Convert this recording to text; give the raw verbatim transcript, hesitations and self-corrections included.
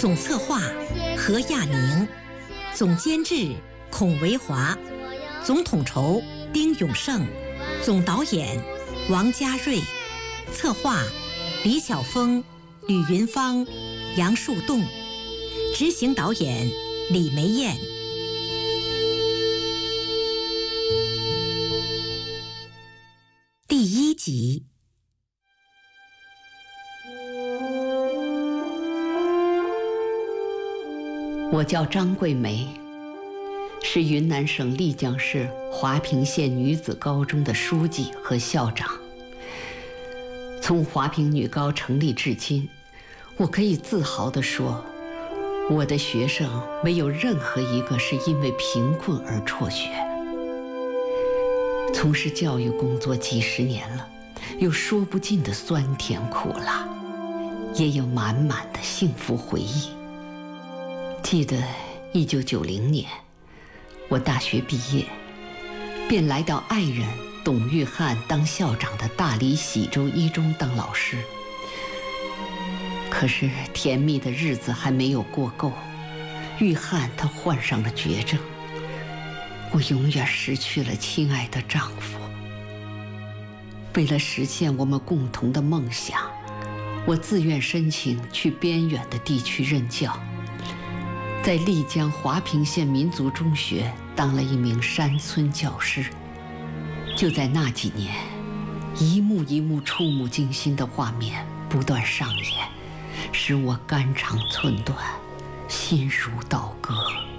总策划何亚宁，总监制孔维华，总统筹丁永胜，总导演王家瑞，策划李晓峰、吕云芳、杨树栋，执行导演李梅燕。第一集。 我叫张桂梅，是云南省丽江市华坪县女子高中的书记和校长。从华坪女高成立至今，我可以自豪地说，我的学生没有任何一个是因为贫困而辍学。从事教育工作几十年了，有说不尽的酸甜苦辣，也有满满的幸福回忆。记得一九九零年，我大学毕业，便来到爱人董玉汉当校长的大理喜洲一中当老师。可是甜蜜的日子还没有过够，玉汉他患上了绝症，我永远失去了亲爱的丈夫。为了实现我们共同的梦想，我自愿申请去边远的地区任教。在丽江华坪县民族中学当了一名山村教师。就在那几年，一幕一幕触目惊心的画面不断上演，使我肝肠寸断，心如刀割。